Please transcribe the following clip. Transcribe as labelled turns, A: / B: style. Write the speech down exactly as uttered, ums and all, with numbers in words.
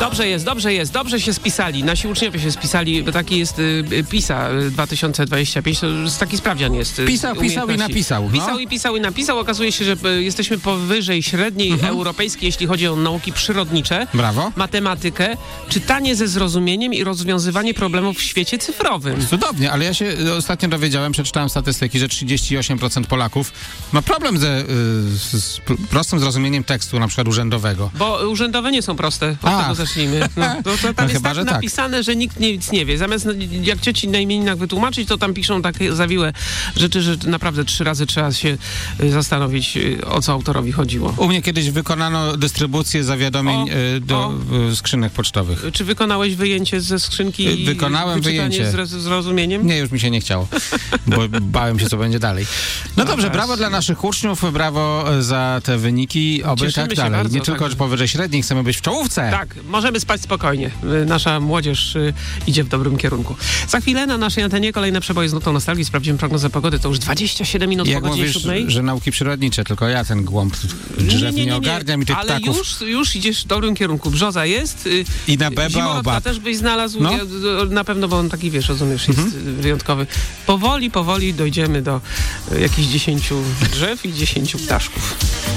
A: Dobrze jest, dobrze jest, dobrze się spisali. Nasi uczniowie się spisali, bo taki jest y, PISA dwa tysiące dwadzieścia pięć, to jest taki sprawdzian jest. y,
B: Pisał, pisał i napisał. No.
A: Pisał i pisał i napisał. Okazuje się, że y, jesteśmy powyżej średniej
B: Mhm.
A: europejskiej, jeśli chodzi o nauki przyrodnicze,
B: Brawo.
A: matematykę, czytanie ze zrozumieniem i rozwiązywanie problemów w świecie cyfrowym.
B: Cudownie, ale ja się ostatnio dowiedziałem, przeczytałem statystyki, że trzydzieści osiem procent Polaków ma problem ze, y, z, z prostym zrozumieniem tekstu, na przykład urzędowego.
A: Bo urzędowe nie są proste, od
B: A.
A: tego zacznijmy. No, to, to tam
B: No
A: jest
B: chyba,
A: tak
B: że tak.
A: napisane, że nikt nic nie wie. Zamiast jak cioci na imieninach wytłumaczyć, to tam piszą takie zawiłe rzeczy, że naprawdę trzy razy trzeba się y, zastanowić, y, o co autorowi chodziło.
B: U mnie kiedyś wykonano dystrybucję zawiadomień
A: O,
B: y, do
A: o.
B: y, skrzynek pocztowych.
A: Czy wykonałeś wyjęcie ze skrzynki? i
B: Wykonałem
A: wyczytanie
B: wyjęcie.
A: Z, z zrozumieniem?
B: Nie, już mi się nie chciało, bo bałem się, co będzie dalej. No,
A: No
B: dobrze,
A: tak.
B: brawo dla naszych uczniów, brawo za te wyniki, oby
A: Cieszymy
B: tak
A: się
B: dalej.
A: bardzo,
B: nie tylko,
A: tak.
B: że powyżej średniej, chcemy być w czołówce.
A: Tak, możemy spać spokojnie. Y, Nasza młodzież y, idzie w dobrym kierunku. Za chwilę na naszej antenie kolejne przeboje z nutą nostalgii. Sprawdzimy prognozę pogody. To już dwadzieścia siedem minut
B: Jak
A: po godzinie
B: mówisz,
A: siódmej.
B: że nauki przyrodnicze, tylko ja ten głąb drzew nie, ogarnia mi tych
A: ale
B: ptaków.
A: już, już idziesz w dobrym kierunku. Brzoza jest. y,
B: I na beba
A: Zimorodka
B: obab.
A: też byś znalazł.
B: No.
A: Ja, y, na pewno, bo on taki, wiesz, rozumiesz, jest y, wyjątkowy. Powoli, powoli dojdziemy do y, jakichś dziesięciu drzew i dziesięciu ptaszków.